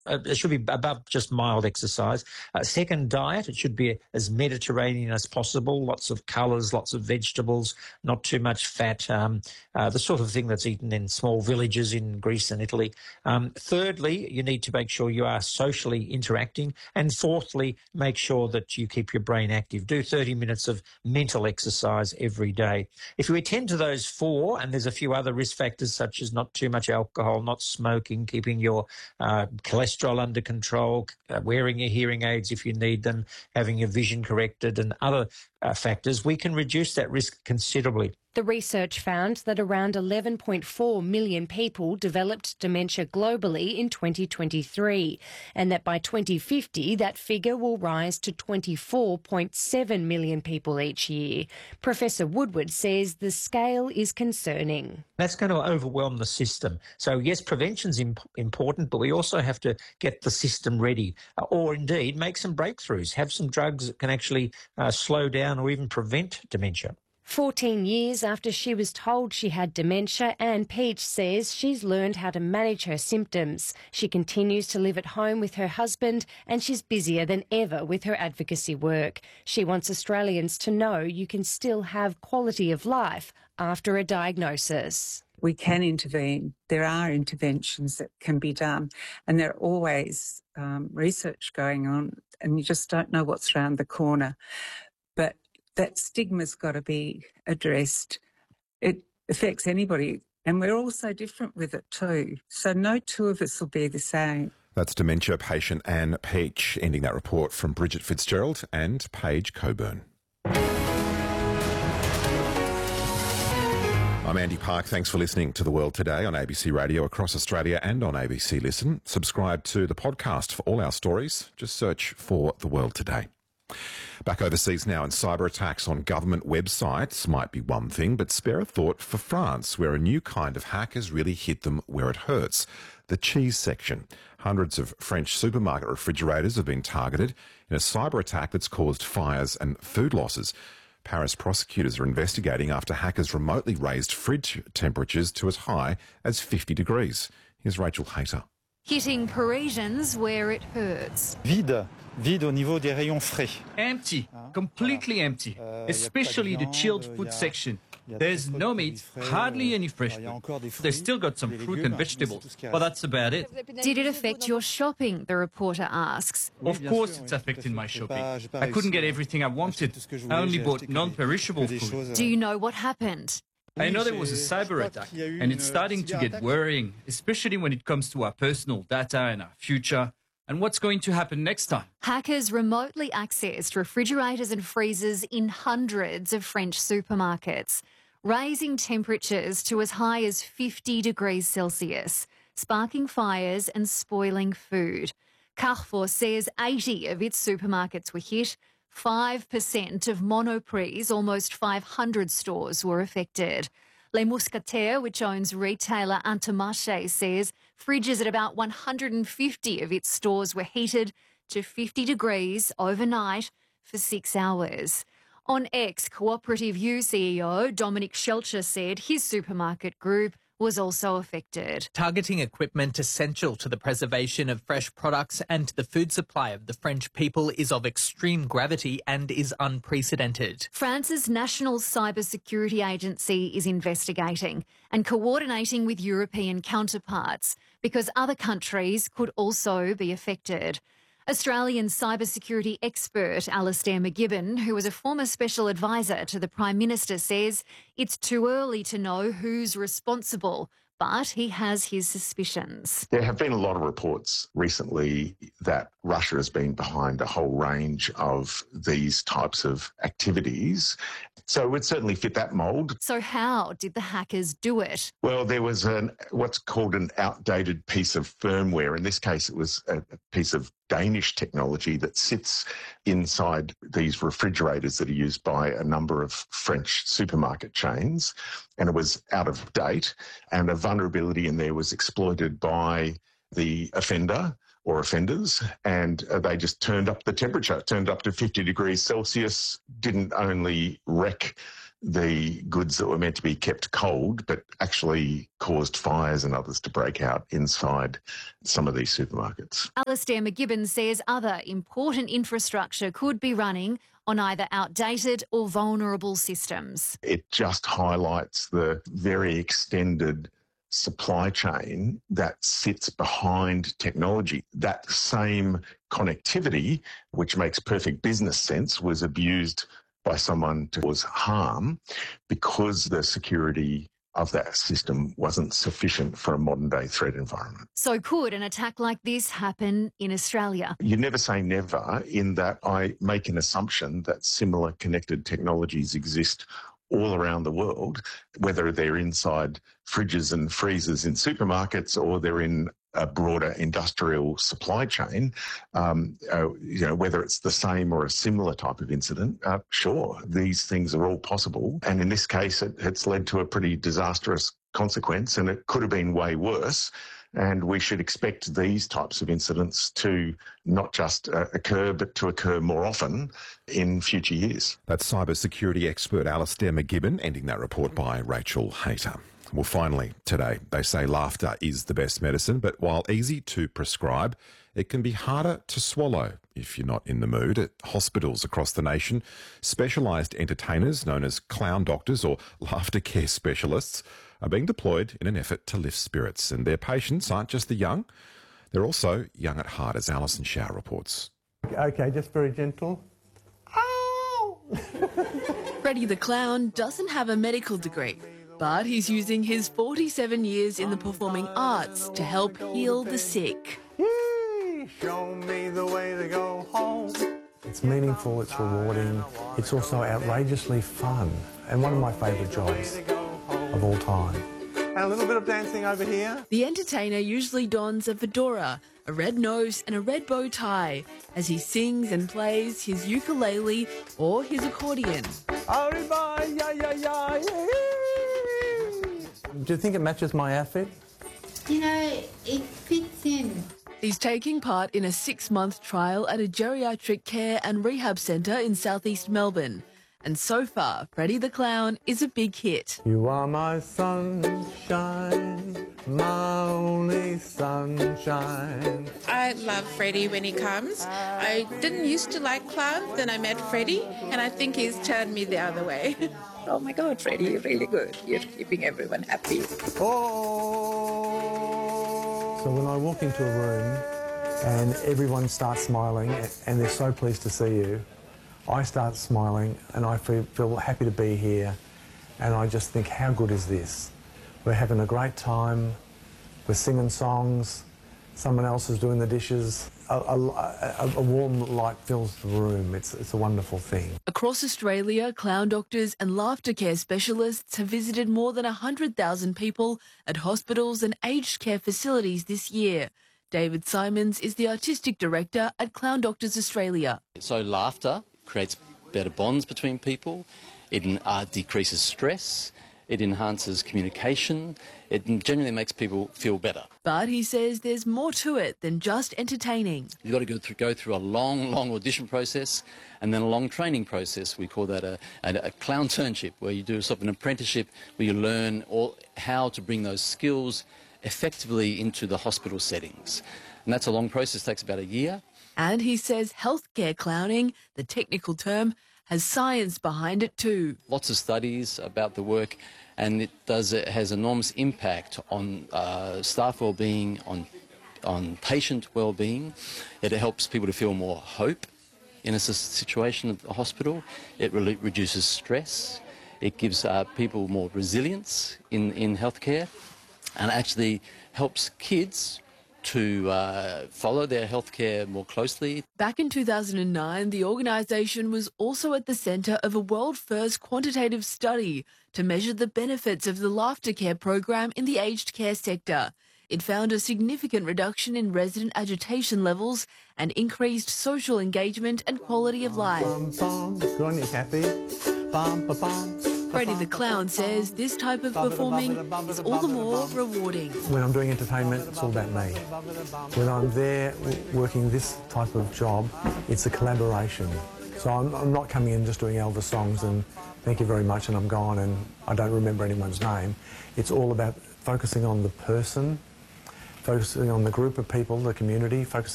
It should be above just mild exercise. Second, diet. It should be as Mediterranean as possible. Lots of colours, lots of vegetables, not too much fat. The sort of thing that's eaten in small villages in Greece and Italy. Thirdly, you need to make sure you are socially interacting. And fourthly, make sure that you keep your brain active. Do 30 minutes of mental exercise every day. If you attend to those four, and there's a few other risk factors such as not too much alcohol, not smoking, keeping your cholesterol under control, wearing your hearing aids if you need them, having your vision corrected and other factors, we can reduce that risk considerably. The research found that around 11.4 million people developed dementia globally in 2023, and that by 2050 that figure will rise to 24.7 million people each year. Professor Woodward says the scale is concerning. That's going to overwhelm the system. So yes, prevention's important, but we also have to get the system ready, or indeed make some breakthroughs, have some drugs that can actually slow down or even prevent dementia. 14 years after she was told she had dementia, Anne Peach says she's learned how to manage her symptoms. She continues to live at home with her husband and she's busier than ever with her advocacy work. She wants Australians to know you can still have quality of life after a diagnosis. We can intervene. There are interventions that can be done, and there are always research going on, and you just don't know what's around the corner. But that stigma's got to be addressed. It affects anybody, and we're all so different with it too. So no two of us will be the same. That's dementia patient Anne Peach, ending that report from Bridget Fitzgerald and Paige Coburn. I'm Andy Park. Thanks for listening to The World Today on ABC Radio across Australia and on ABC Listen. Subscribe to the podcast for all our stories. Just search for The World Today. Back overseas now, and cyber attacks on government websites might be one thing, but spare a thought for France, where a new kind of hack has really hit them where it hurts, the cheese section. Hundreds of French supermarket refrigerators have been targeted in a cyber attack that's caused fires and food losses. Paris prosecutors are investigating after hackers remotely raised fridge temperatures to as high as 50 degrees. Here's Rachel Hayter. Hitting Parisians where it hurts. Vide au niveau des rayons frais. Empty, completely empty, especially the chilled food section. There's no meat, hardly any fresh food. They still got some fruit and vegetables, but that's about it. Did it affect your shopping, the reporter asks? Of course it's affecting my shopping. I couldn't get everything I wanted. I only bought non-perishable food. Do you know what happened? I know there was a cyber attack, and it's starting to get worrying, especially when it comes to our personal data and our future. And what's going to happen next time? Hackers remotely accessed refrigerators and freezers in hundreds of French supermarkets, raising temperatures to as high as 50 degrees Celsius, sparking fires and spoiling food. Carrefour says 80 of its supermarkets were hit. 5% of Monoprix's almost 500 stores were affected. Les Mousquetaires, which owns retailer Intermarché, says fridges at about 150 of its stores were heated to 50 degrees overnight for 6 hours. On X, Cooperative U CEO Dominic Schelcher said his supermarket group was also affected. Targeting equipment essential to the preservation of fresh products and the food supply of the French people is of extreme gravity and is unprecedented. France's National Cybersecurity Agency is investigating and coordinating with European counterparts because other countries could also be affected. Australian cybersecurity expert Alastair McGibbon, who was a former special advisor to the Prime Minister, says it's too early to know who's responsible, but he has his suspicions. There have been a lot of reports recently that Russia has been behind a whole range of these types of activities. So it would certainly fit that mould. So how did the hackers do it? Well, there was what's called an outdated piece of firmware. In this case, it was a piece of Danish technology that sits inside these refrigerators that are used by a number of French supermarket chains, and it was out of date, and a vulnerability in there was exploited by the offender or offenders, and they just turned up the temperature, turned up to 50 degrees Celsius, didn't only wreck the goods that were meant to be kept cold, but actually caused fires and others to break out inside some of these supermarkets. Alastair McGibbon says other important infrastructure could be running on either outdated or vulnerable systems. It just highlights the very extended supply chain that sits behind technology. That same connectivity, which makes perfect business sense, was abused by someone to cause harm because the security of that system wasn't sufficient for a modern-day threat environment. So could an attack like this happen in Australia? You never say never, in that I make an assumption that similar connected technologies exist all around the world, whether they're inside fridges and freezers in supermarkets or they're in a broader industrial supply chain, whether it's the same or a similar type of incident, sure, these things are all possible. And in this case, it's led to a pretty disastrous consequence, and it could have been way worse. And we should expect these types of incidents to not just occur, but to occur more often in future years. That's cybersecurity expert Alastair McGibbon, ending that report by Rachel Hayter. Well, finally, today, they say laughter is the best medicine, but while easy to prescribe, it can be harder to swallow if you're not in the mood. At hospitals across the nation, specialised entertainers known as clown doctors or laughter care specialists are being deployed in an effort to lift spirits. And their patients aren't just the young, they're also young at heart, as Alison Shao reports. OK, just very gentle. Ow! Freddie the Clown doesn't have a medical degree, but he's using his 47 years in the performing arts to help heal the sick. Show me the way to go home. It's meaningful, it's rewarding, it's also outrageously fun, and one of my favourite jobs of all time. And a little bit of dancing over here. The entertainer usually dons a fedora, a red nose and a red bow tie as he sings and plays his ukulele or his accordion. Do you think it matches my outfit? You know, it fits in. He's taking part in a 6-month trial at a geriatric care and rehab centre in southeast Melbourne. And so far, Freddie the Clown is a big hit. You are my sunshine, my only sunshine. I love Freddie when he comes. I didn't used to like clowns, then I met Freddie, and I think he's turned me the other way. Oh my God, Freddie, you're really good. You're keeping everyone happy. Oh! So when I walk into a room and everyone starts smiling and they're so pleased to see you, I start smiling and I feel happy to be here, and I just think, how good is this? We're having a great time, we're singing songs, someone else is doing the dishes, a warm light fills the room. It's a wonderful thing. Across Australia, clown doctors and laughter care specialists have visited more than 100,000 people at hospitals and aged care facilities this year. David Simons is the Artistic Director at Clown Doctors Australia. So laughter creates better bonds between people, it decreases stress, it enhances communication, it generally makes people feel better. But he says there's more to it than just entertaining. You've got to go through a long audition process and then a long training process. We call that a clown turnship, where you do sort of an apprenticeship where you learn how to bring those skills effectively into the hospital settings. And that's a long process, takes about a year. And he says healthcare clowning, the technical term, has science behind it too. Lots of studies about the work, and it has enormous impact on staff well-being, on patient well-being. It helps people to feel more hope in a situation at the hospital. It reduces stress. It gives people more resilience in healthcare, and actually helps kids to follow their healthcare more closely. Back in 2009, the organisation was also at the centre of a world-first quantitative study to measure the benefits of the laughter care program in the aged care sector. It found a significant reduction in resident agitation levels and increased social engagement and quality of life. Freddie the Clown says this type of performing is all the more rewarding. When I'm doing entertainment, it's all about me. When I'm there working this type of job, it's a collaboration. So I'm not coming in just doing Elvis songs and thank you very much and I'm gone and I don't remember anyone's name. It's all about focusing on the person, focusing on the group of people, the community, focusing